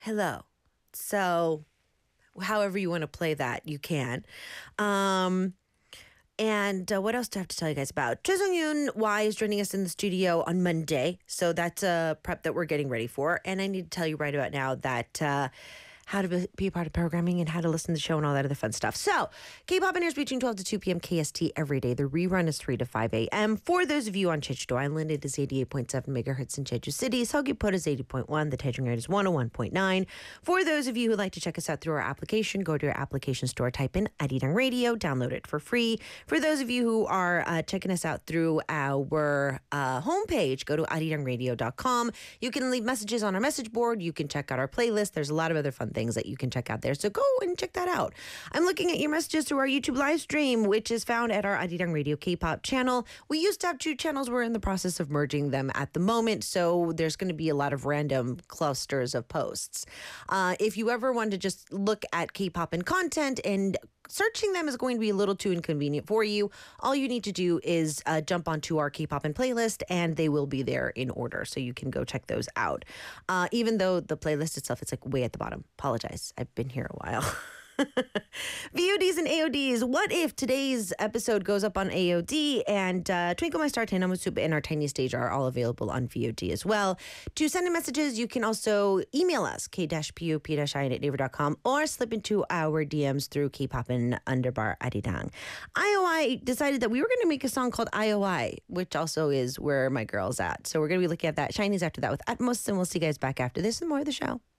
hello. So, however you want to play that, you can. Um, and what else do I have to tell you guys about? Choi Sung-yoon Y is joining us in the studio on Monday. So that's a prep that we're getting ready for. And I need to tell you right about now that how to be a part of programming and how to listen to the show and all that other fun stuff. So, K-pop airs between 12 to 2 p.m. KST every day. The rerun is 3 to 5 a.m. For those of you on Jeju Island, it is 88.7 megahertz in Jeju City. Seogwipo is 80.1. The Daejeon rate is 101.9. For those of you who like to check us out through our application, go to your application store, type in Arirang Radio, download it for free. For those of you who are checking us out through our homepage, go to arirangradio.com. You can leave messages on our message board. You can check out our playlist. There's a lot of other fun things that you can check out there. So go and check that out. I'm looking at your messages through our YouTube live stream, which is found at our Arirang Radio K-pop channel. We used to have two channels. We're in the process of merging them at the moment. So there's going to be a lot of random clusters of posts. If you ever want to just look at K-pop and content, and searching them is going to be a little too inconvenient for you, all you need to do is jump onto our K-pop and playlist, and they will be there in order, so you can go check those out. Even though the playlist itself is like way at the bottom. Apologize, I've been here a while. VODs and AODs. What if today's episode goes up on AOD and Twinkle My Star, Tainamusup, and Our Tiny Stage are all available on VOD as well. To send in messages, you can also email us, k-pop-in@naver.com, or slip into our DMs through K-pop _ Arirang. IOI decided that we were going to make a song called IOI, which also is where my girl's at. So we're going to be looking at that. Shiny's after that with Atmos, and we'll see you guys back after this and more of the show.